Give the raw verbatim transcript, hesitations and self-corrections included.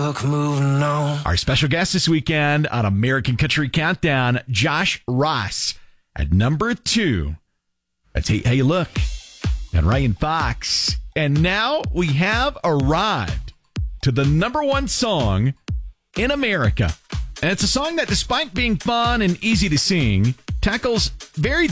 luck moving on. Our special guest this weekend on American Country Countdown, Josh Ross at number two. That's How You Look and Ryan Fox. And now we have arrived to the number one song in America. And it's a song that, despite being fun and easy to sing, tackles very